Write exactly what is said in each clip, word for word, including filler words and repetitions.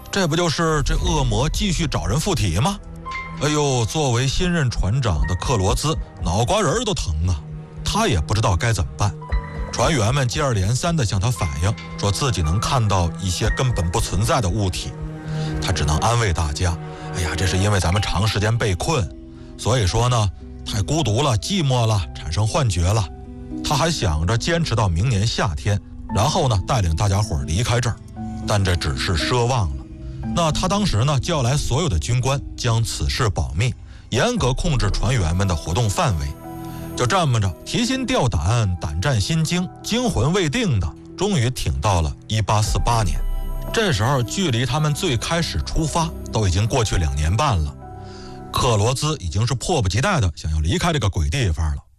这不就是这恶魔继续找人附体吗？哎呦，作为新任船长的克罗兹脑瓜仁都疼啊，他也不知道该怎么办。船员们接二连三地向他反映，说自己能看到一些根本不存在的物体。他只能安慰大家，哎呀，这是因为咱们长时间被困，所以说呢，太孤独了，寂寞了，产生幻觉了。他还想着坚持到明年夏天，然后呢，带领大家伙离开这儿，但这只是奢望了。那他当时呢，叫来所有的军官，将此事保密，严格控制船员们的活动范围。就这么着，提心吊胆，胆战心惊，惊魂未定的，终于挺到了一八四八年。这时候距离他们最开始出发都已经过去两年半了。克罗兹已经是迫不及待的想要离开这个鬼地方了。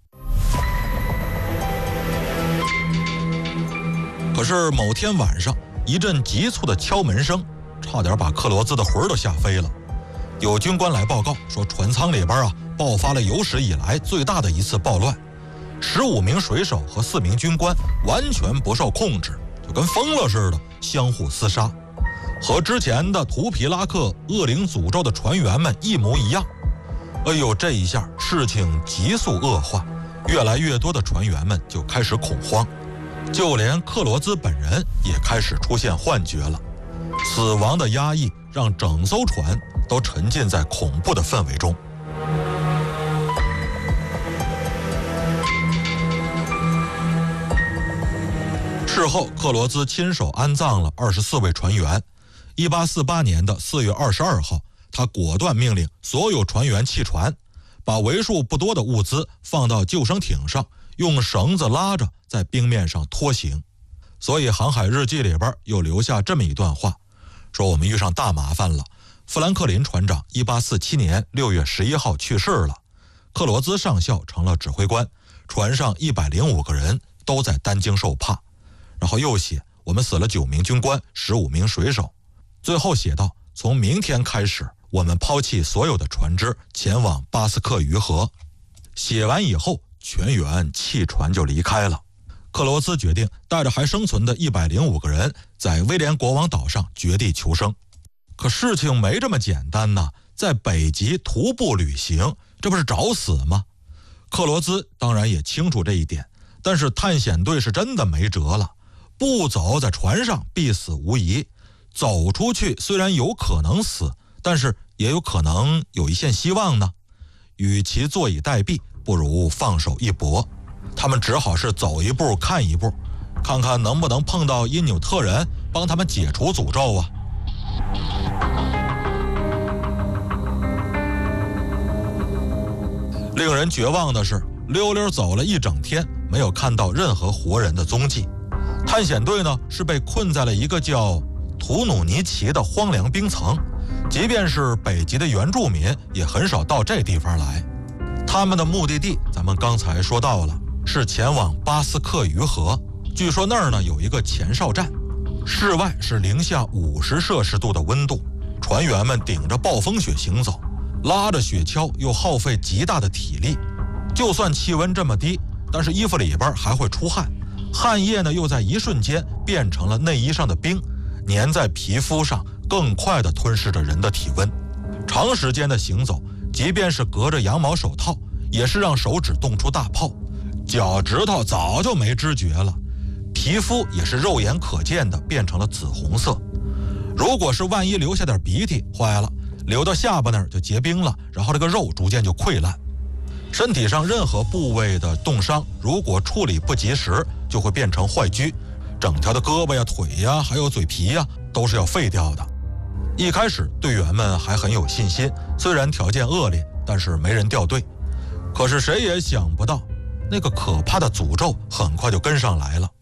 可是某天晚上，一阵急促的敲门声差点把克罗兹的魂都吓飞了。有军官来报告说，船舱里边啊爆发了有史以来最大的一次暴乱，十五名水手和四名军官完全不受控制，就跟疯了似的相互厮杀，和之前的图皮拉克恶灵诅咒的船员们一模一样。哎呦，这一下事情急速恶化，越来越多的船员们就开始恐慌，就连克罗兹本人也开始出现幻觉了。死亡的压抑让整艘船都沉浸在恐怖的氛围中。事后，克罗兹亲手安葬了二十四位船员。一八四八年的四月二十二号，他果断命令所有船员弃船，把为数不多的物资放到救生艇上，用绳子拉着在冰面上拖行。所以航海日记里边又留下这么一段话，说我们遇上大麻烦了。富兰克林船长一八四七年六月十一号去世了，克罗兹上校成了指挥官，船上一百零五个人都在担惊受怕。然后又写，我们死了九名军官，十五名水手。最后写道，从明天开始，我们抛弃所有的船只，前往巴斯克鱼河。写完以后，全员弃船就离开了。克罗兹决定带着还生存的一百零五个人，在威廉国王岛上绝地求生。可事情没这么简单呢，在北极徒步旅行，这不是找死吗？克罗兹当然也清楚这一点，但是探险队是真的没辙了。不走，在船上必死无疑；走出去，虽然有可能死，但是也有可能有一线希望呢。与其坐以待毙，不如放手一搏。他们只好是走一步看一步，看看能不能碰到因纽特人，帮他们解除诅咒啊。令人绝望的是，溜溜走了一整天，没有看到任何活人的踪迹。探险队呢是被困在了一个叫图努尼奇的荒凉冰层，即便是北极的原住民也很少到这地方来。他们的目的地咱们刚才说到了，是前往巴斯克鱼河。据说那儿呢有一个前哨站，室外是零下五十摄氏度的温度，船员们顶着暴风雪行走，拉着雪橇又耗费极大的体力。就算气温这么低，但是衣服里边还会出汗，汗液呢又在一瞬间变成了内衣上的冰，粘在皮肤上，更快地吞噬着人的体温。长时间的行走，即便是隔着羊毛手套，也是让手指冻出大泡，脚趾头早就没知觉了，皮肤也是肉眼可见的变成了紫红色。如果是万一留下点鼻涕，坏了，流到下巴那儿就结冰了，然后这个肉逐渐就溃烂。身体上任何部位的冻伤，如果处理不及时，就会变成坏疽，整条的胳膊呀、腿呀，还有嘴皮呀，都是要废掉的。一开始队员们还很有信心，虽然条件恶劣，但是没人掉队。可是谁也想不到，那个可怕的诅咒很快就跟上来了。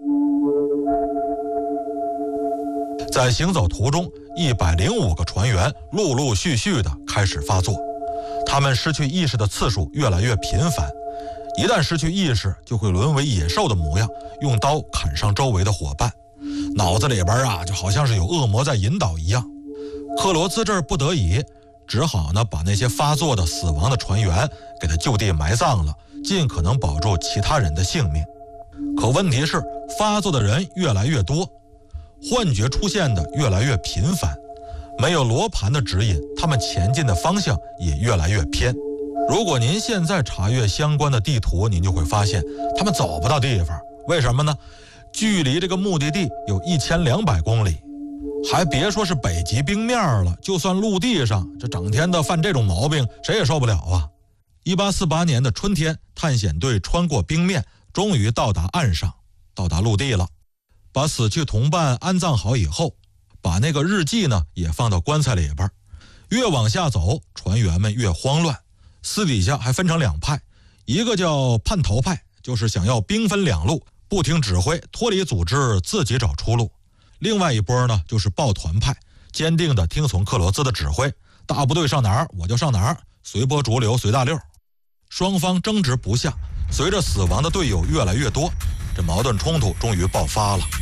在行走途中，一百零五个船员陆陆续续的开始发作，他们失去意识的次数越来越频繁，一旦失去意识，就会沦为野兽的模样，用刀砍伤周围的伙伴，脑子里边啊，就好像是有恶魔在引导一样。克罗兹这儿不得已，只好呢把那些发作的死亡的船员给他就地埋葬了，尽可能保住其他人的性命。可问题是，发作的人越来越多，幻觉出现的越来越频繁， 没有罗盘的指引，他们前进的方向也越来越偏。如果您现在查阅相关的地图，您就会发现他们走不到地方。为什么呢？距离这个目的地有一千两百公里，还别说是北极冰面了，就算陆地上，这整天的犯这种毛病，谁也受不了啊。一八四八年的春天，探险队穿过冰面，终于到达岸上，到达陆地了。把死去同伴安葬好以后，把那个日记呢也放到棺材里边。越往下走，船员们越慌乱，私底下还分成两派，一个叫叛逃派，就是想要兵分两路，不听指挥，脱离组织，自己找出路。另外一波呢，就是抱团派，坚定地听从克罗兹的指挥，大部队上哪儿我就上哪儿，随波逐流，随大溜。双方争执不下，随着死亡的队友越来越多，这矛盾冲突终于爆发了。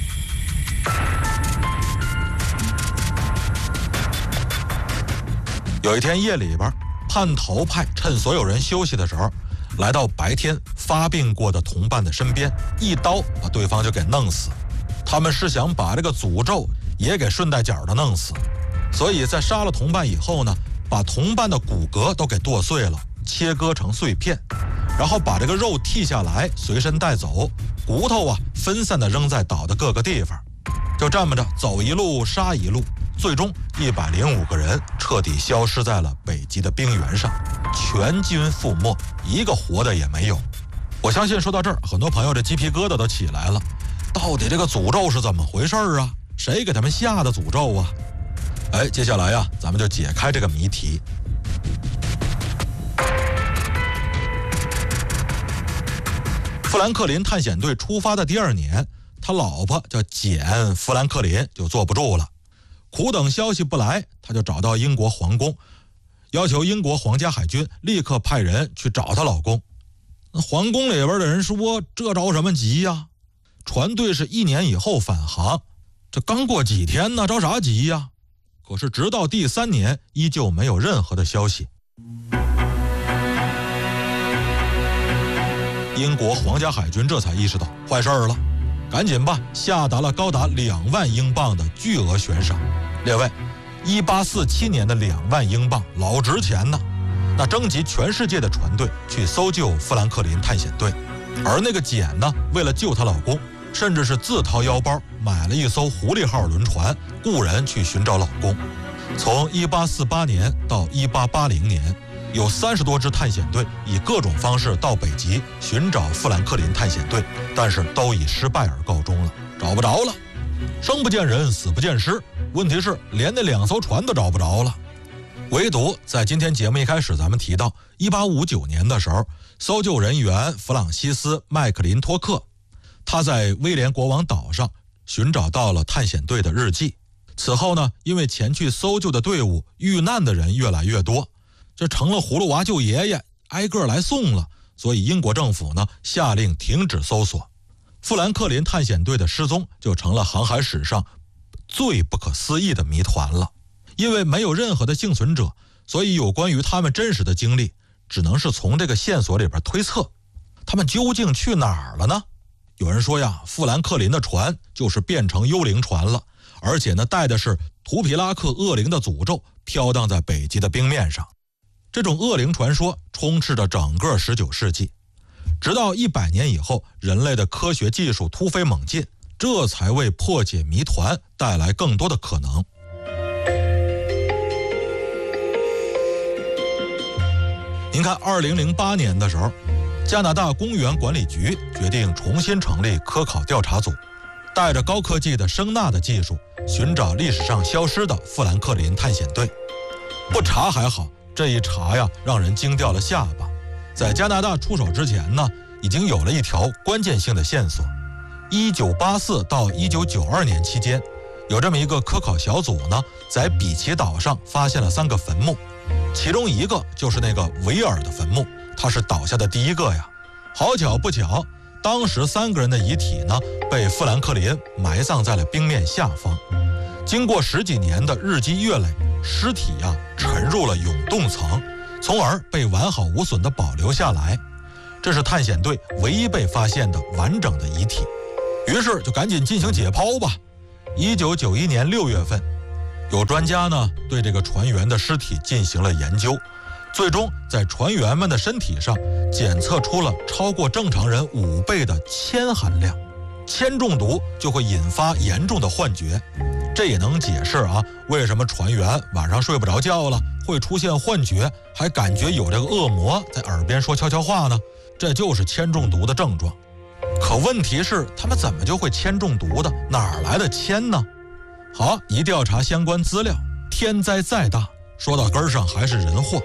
有一天夜里边，叛逃派趁所有人休息的时候，来到白天发病过的同伴的身边，一刀把对方就给弄死。他们是想把这个诅咒也给顺带脚的弄死，所以在杀了同伴以后呢，把同伴的骨骼都给剁碎了，切割成碎片，然后把这个肉剔下来随身带走，骨头啊分散的扔在岛的各个地方。就这么着走一路杀一路，最终一百零五个人彻底消失在了北极的冰原上，全军覆没，一个活的也没有。我相信说到这儿，很多朋友这鸡皮疙瘩都起来了，到底这个诅咒是怎么回事啊？谁给他们下的诅咒啊？哎，接下来呀，咱们就解开这个谜题。富兰克林探险队出发的第二年，他老婆叫简·富兰克林就坐不住了，苦等消息不来，他就找到英国皇宫，要求英国皇家海军立刻派人去找她老公。那皇宫里边的人说，这着什么急呀？船队是一年以后返航，这刚过几天呢，着啥急呀？可是直到第三年，依旧没有任何的消息。英国皇家海军这才意识到坏事了，赶紧吧下达了高达两万英镑的巨额悬赏。列位，一八四七年的两万英镑老值钱呢。那征集全世界的船队去搜救富兰克林探险队，而那个简呢，为了救她老公，甚至是自掏腰包买了一艘狐狸号轮船，雇人去寻找老公。从一八四八年到一八八零年，有三十多支探险队以各种方式到北极寻找富兰克林探险队，但是都以失败而告终了，找不着了。生不见人，死不见尸，问题是连那两艘船都找不着了。唯独在今天节目一开始咱们提到一八五九年的时候，搜救人员弗朗西斯·麦克林托克，他在威廉国王岛上寻找到了探险队的日记。此后呢，因为前去搜救的队伍遇难的人越来越多，这成了葫芦娃救爷爷，挨个来送了，所以英国政府呢下令停止搜索。富兰克林探险队的失踪就成了航海史上最不可思议的谜团了。因为没有任何的幸存者，所以有关于他们真实的经历只能是从这个线索里边推测，他们究竟去哪儿了呢？有人说呀，富兰克林的船就是变成幽灵船了，而且呢带的是图皮拉克恶灵的诅咒，飘荡在北极的冰面上。这种恶灵传说充斥着整个十九世纪，直到一百年以后，人类的科学技术突飞猛进，这才为破解谜团带来更多的可能。您看二零零八年的时候，加拿大公园管理局决定重新成立科考调查组，带着高科技的声呐的技术，寻找历史上消失的富兰克林探险队。不查还好，这一查呀，让人惊掉了下巴。在加拿大出手之前呢，已经有了一条关键性的线索。一九八四到一九九二年期间，有这么一个科考小组呢，在比奇岛上发现了三个坟墓，其中一个就是那个维尔的坟墓，他是倒下的第一个呀。好巧不巧，当时三个人的遗体呢，被富兰克林埋葬在了冰面下方。经过十几年的日积月累，尸体呀沉入了永冻层，从而被完好无损地保留下来。这是探险队唯一被发现的完整的遗体。于是就赶紧进行解剖吧。一九九一年六月份， 有专家呢对这个船员的尸体进行了研究，最终在船员们的身体上检测出了超过正常人五倍的铅含量。铅中毒就会引发严重的幻觉，这也能解释啊为什么船员晚上睡不着觉了，会出现幻觉，还感觉有这个恶魔在耳边说悄悄话呢。这就是铅中毒的症状。可问题是，他们怎么就会铅中毒的？哪儿来的铅呢？好，一调查相关资料，天灾再大，说到根儿上还是人祸。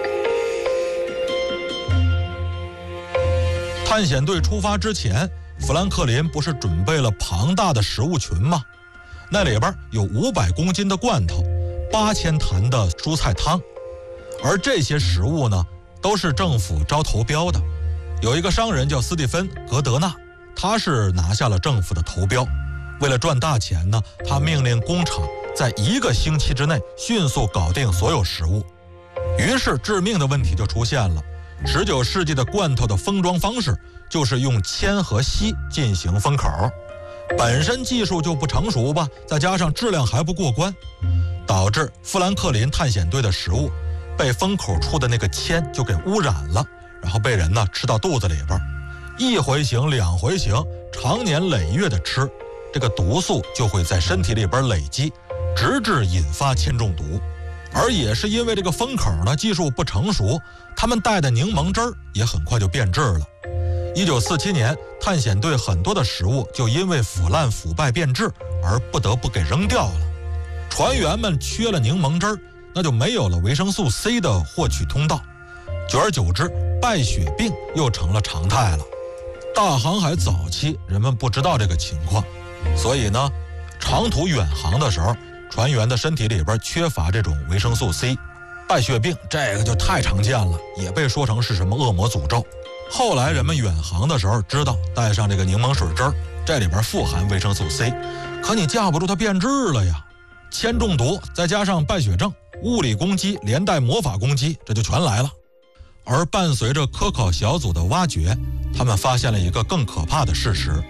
探险队出发之前，富兰克林不是准备了庞大的食物群吗？那里边有五百公斤的罐头，八千坛的蔬菜汤，而这些食物呢，都是政府招投标的。有一个商人叫斯蒂芬·格德纳，他是拿下了政府的投标。为了赚大钱呢，他命令工厂在一个星期之内迅速搞定所有食物。于是致命的问题就出现了。十九世纪的罐头的封装方式就是用铅和锡进行封口，本身技术就不成熟吧，再加上质量还不过关，导致富兰克林探险队的食物被封口处的那个铅就给污染了，然后被人呢吃到肚子里边，一回行两回行，长年累月的吃，这个毒素就会在身体里边累积，直至引发铅中毒。而也是因为这个封口呢技术不成熟，他们带的柠檬汁儿也很快就变质了。一九四七年，探险队很多的食物就因为腐烂腐败变质而不得不给扔掉了。船员们缺了柠檬汁儿，那就没有了维生素 C 的获取通道，久而久之，败血病又成了常态了。大航海早期人们不知道这个情况，所以呢，长途远航的时候，船员的身体里边缺乏这种维生素 C， 败血病这个就太常见了，也被说成是什么恶魔诅咒。后来人们远航的时候知道带上这个柠檬水汁儿，这里边富含维生素 C， 可你架不住它变质了呀。铅中毒再加上败血症，物理攻击连带魔法攻击，这就全来了。而伴随着科考小组的挖掘，他们发现了一个更可怕的事实。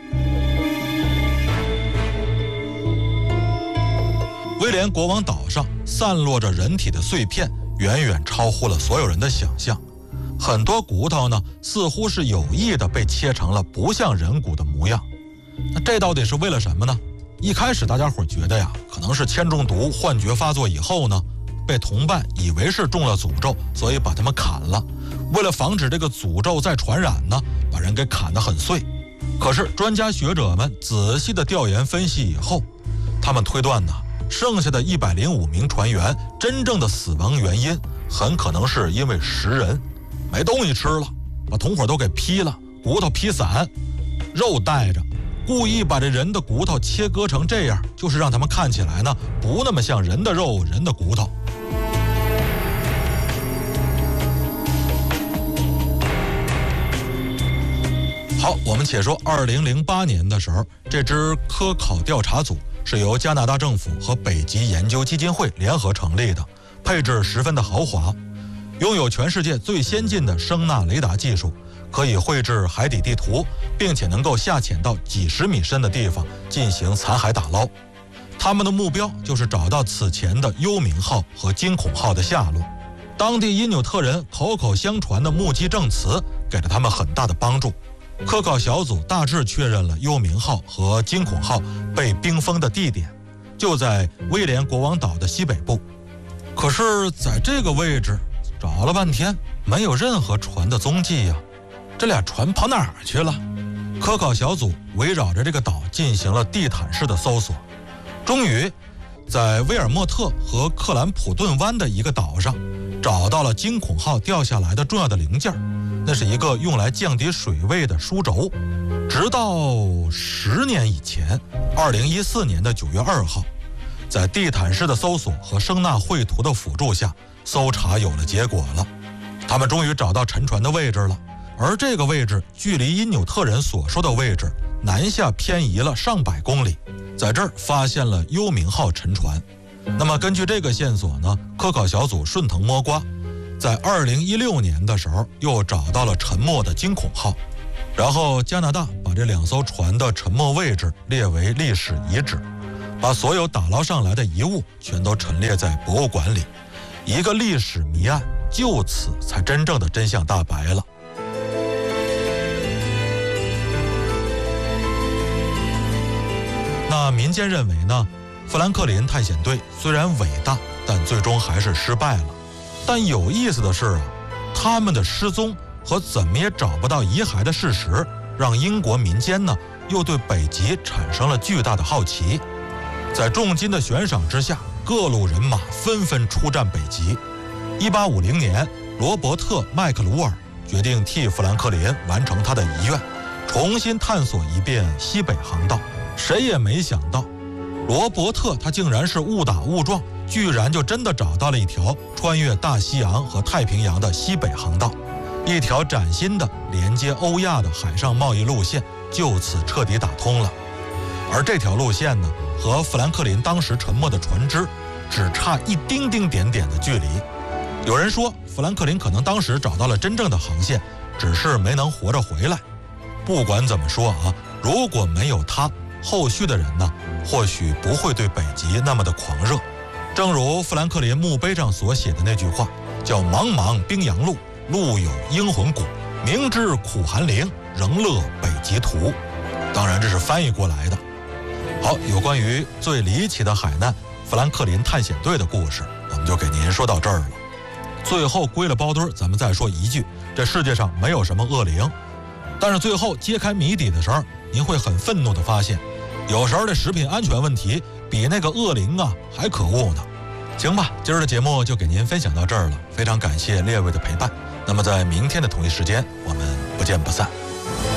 威廉国王岛上散落着人体的碎片，远远超乎了所有人的想象。很多骨头呢，似乎是有意的被切成了不像人骨的模样。那这到底是为了什么呢？一开始大家伙觉得呀，可能是铅中毒幻觉发作以后呢，被同伴以为是中了诅咒，所以把他们砍了。为了防止这个诅咒再传染呢，把人给砍得很碎。可是专家学者们仔细的调研分析以后，他们推断呢，剩下的一百零五名船员真正的死亡原因很可能是因为食人，没东西吃了，把同伙都给劈了，骨头劈散，肉带着，故意把这人的骨头切割成这样，就是让他们看起来呢不那么像人的肉，人的骨头。好，我们且说二零零八年的时候，这支科考调查组是由加拿大政府和北极研究基金会联合成立的，配置十分的豪华，拥有全世界最先进的声纳雷达技术，可以绘制海底地图，并且能够下潜到几十米深的地方进行残骸打捞。他们的目标就是找到此前的幽冥号和惊恐号的下落。当地因纽特人口口相传的目击证词给了他们很大的帮助。科考小组大致确认了幽冥号和惊恐号被冰封的地点，就在威廉国王岛的西北部。可是在这个位置找了半天，没有任何船的踪迹呀，这俩船跑哪儿去了？科考小组围绕着这个岛进行了地毯式的搜索，终于在威尔莫特和克兰普顿湾的一个岛上找到了惊恐号掉下来的重要的零件，那是一个用来降低水位的书轴。直到十年以前，二零一四年的九月二号，在地毯式的搜索和声纳绘图的辅助下，搜查有了结果了。他们终于找到沉船的位置了，而这个位置距离因纽特人所说的位置南下偏移了上百公里，在这儿发现了幽冥号沉船。那么根据这个线索呢，科考小组顺藤摸瓜，在二零一六年的时候又找到了沉没的惊恐号，然后加拿大把这两艘船的沉没位置列为历史遗址， 把所有打捞上来的遗物全都陈列在博物馆里，一个历史谜案就此才真正的真相大白了。那民间认为呢，富兰克林探险队虽然伟大，但最终还是失败了。但有意思的是啊，他们的失踪和怎么也找不到遗骸的事实，让英国民间呢又对北极产生了巨大的好奇。在重金的悬赏之下，各路人马纷纷出战北极。一八五零年，罗伯特·麦克鲁尔决定替富兰克林完成他的遗愿，重新探索一遍西北航道。谁也没想到，罗伯特他竟然是误打误撞，居然就真的找到了一条穿越大西洋和太平洋的西北航道，一条崭新的连接欧亚的海上贸易路线就此彻底打通了。而这条路线呢，和富兰克林当时沉没的船只只差一丁丁点点的距离。有人说，富兰克林可能当时找到了真正的航线，只是没能活着回来。不管怎么说啊，如果没有他，后续的人呢，或许不会对北极那么的狂热。正如富兰克林墓碑上所写的那句话，叫茫茫冰洋路，路有英魂骨，明知苦寒灵，仍乐北极图。当然这是翻译过来的。好，有关于最离奇的海难富兰克林探险队的故事，我们就给您说到这儿了。最后归了包堆，咱们再说一句，这世界上没有什么恶灵。但是最后揭开谜底的时候，您会很愤怒地发现，有时候这食品安全问题比那个恶灵啊还可恶呢。行吧，今儿的节目就给您分享到这儿了，非常感谢列位的陪伴。那么在明天的同一时间，我们不见不散。